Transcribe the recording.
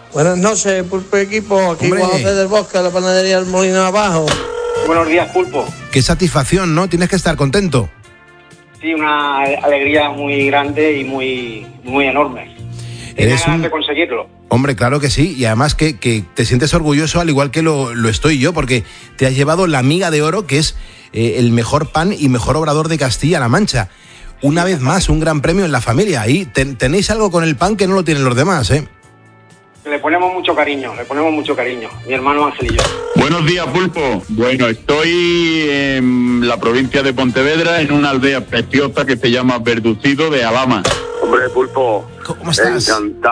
Buenas noches, Pulpo Equipo. Aquí Hombre. Juan José del Bosque, la panadería del Molino Abajo. Buenos días, Pulpo. Qué satisfacción, ¿no? Tienes que estar contento. Sí, una alegría muy grande y muy enorme. Eres Tenía ganas de conseguirlo. Hombre, claro que sí, y además que te sientes orgulloso al igual que lo estoy yo, porque te has llevado la miga de oro, que es el mejor pan y mejor obrador de Castilla-La Mancha. Una vez más, un gran premio en la familia. Ahí tenéis algo con el pan que no lo tienen los demás, ¿eh? Le ponemos mucho cariño, mi hermano Ángel y yo. Buenos días, Pulpo. Bueno, estoy en la provincia de Pontevedra, en una aldea preciosa que se llama Verducido de Alhama. Hombre, Pulpo, ¿Cómo estás? encantado.